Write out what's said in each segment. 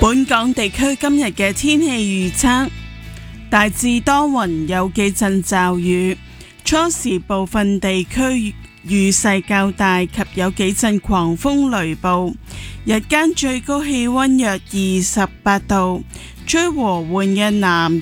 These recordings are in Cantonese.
本港地區今日嘅天氣預測，大致多雲，有幾陣驟雨，初時部分地區雨勢較大及有幾陣狂風雷暴，日間最高氣溫約28度，吹和緩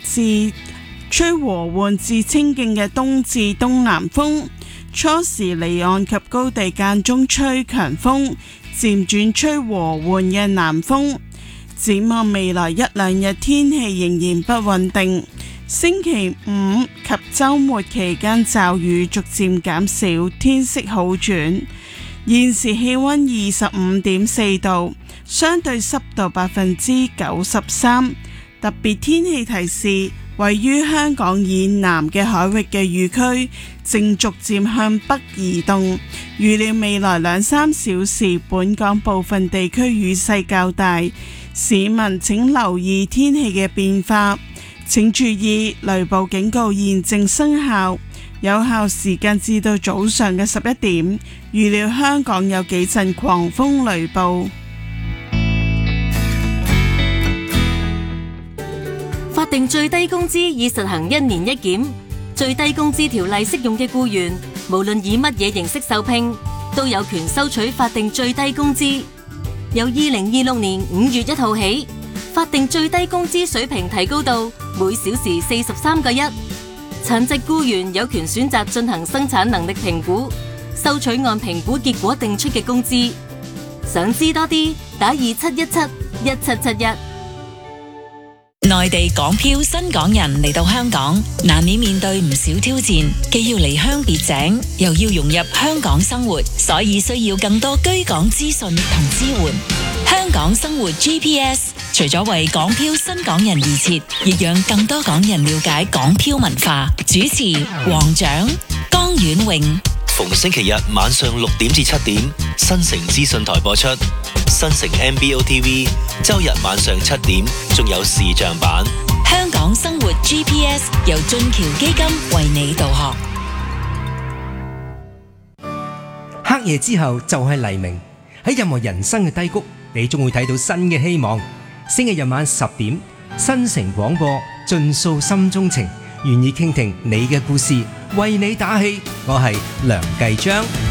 至清勁嘅東至東南風，初時離岸及高地間中吹強風，漸轉吹和緩嘅南風。展望未來一兩日天氣仍然不穩定，星期五及週末期間驟雨逐漸減少，天色好轉。現時氣溫25.4度，相對濕度93%。特別天氣提示，位於香港以南嘅海域嘅雨區正逐漸向北移動，預料未來2-3小時本港部分地區雨勢較大，市民請留意天氣嘅變化，請注意雷暴警告現正生效，有效時間至到早上嘅11點，預料香港有幾陣狂風雷暴。 法定最低工資已實行1年1檢，最低工資條例適用嘅僱員，無論以乜嘢形式受聘，都有權收取法定最低工資。由2026年5月1號起，法定最低工資水平提高到每小時43.1。殘疾僱員有權選擇進行生產能力評估，收取按評估結果定出嘅工資。想知多啲，打27171771。 內地港漂新港人嚟到香港，難免面對唔少挑戰，既要離鄉別井，又要融入香港生活，所以需要更多居港資訊同支援。香港生活 GPS 除咗為港漂新港人而設，亦讓更多港人了解港漂文化。主持黃獎、江婉穎。 逢星期日晚上6點至7點，新城資訊台播出；新城 MBO TV 周日晚上7點，仲有視像版。 香港生活 GPS 由俊橋基金為你導航。 黑夜之後就係黎明，喺任何人生嘅低谷，你總會睇到新嘅希望。星期日晚10點，新城廣播盡訴心中情，願意傾聽你嘅故事，為你打氣。我係梁繼章。